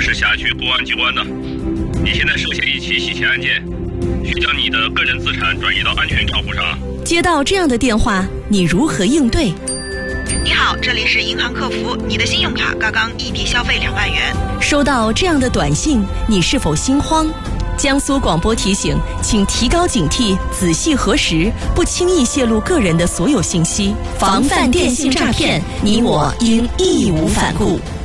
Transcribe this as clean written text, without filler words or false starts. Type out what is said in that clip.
是辖区公安机关的，你现在涉嫌一起洗钱案件，需将你的个人资产转移到安全账户上。 接到这样的电话，你如何应对？ 你好，这里是银行客服，你的信用卡刚刚异地消费2万元。 收到这样的短信，你是否心慌？江苏广播提醒，请提高警惕，仔细核实，不轻易泄露个人的所有信息，防范电信诈骗，你我应义无反顾。